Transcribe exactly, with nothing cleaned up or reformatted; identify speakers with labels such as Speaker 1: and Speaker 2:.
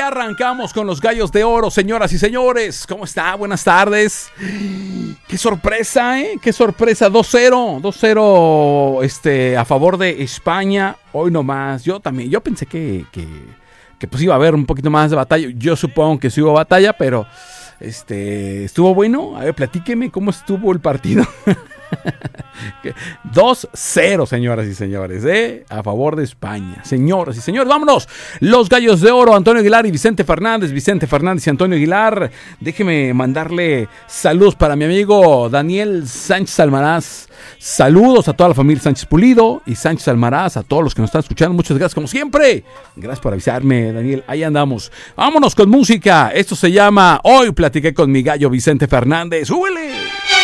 Speaker 1: ya arrancamos con los Gallos de Oro, señoras y señores. ¿Cómo está? Buenas tardes. Qué sorpresa, ¿eh? Qué sorpresa. dos cero, dos cero este, a favor de España. Hoy nomás. Yo también, yo pensé que, que, que pues iba a haber un poquito más de batalla. Yo supongo que sí hubo batalla, pero este, estuvo bueno. A ver, platíqueme cómo estuvo el partido. dos cero, señoras y señores, ¿eh? A favor de España. Señoras y señores, vámonos. Los Gallos de Oro, Antonio Aguilar y Vicente Fernández. Vicente Fernández y Antonio Aguilar. Déjeme mandarle saludos para mi amigo Daniel Sánchez Almaraz. Saludos a toda la familia Sánchez Pulido y Sánchez Almaraz, a todos los que nos están escuchando. Muchas gracias, como siempre. Gracias por avisarme, Daniel. Ahí andamos. Vámonos con música. Esto se llama Hoy platiqué con mi gallo Vicente Fernández. ¡Súbele!